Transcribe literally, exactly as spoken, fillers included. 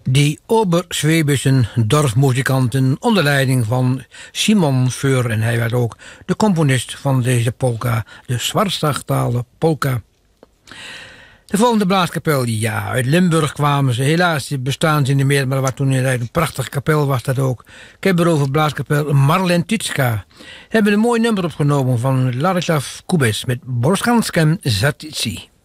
Die Oberschwäbischen dorpsmuzikanten onder leiding van Simon Föhr. En hij werd ook de componist van deze polka, de Schwarzachtaler polka. De volgende blaaskapel, ja, uit Limburg kwamen ze. Helaas bestaan ze niet meer, maar wat toen een prachtige kapel was dat ook. Ik heb erover blaaskapel Marlen Titska. Hebben een mooi nummer opgenomen van Ladislav Kubis met Borschanskem Zatici.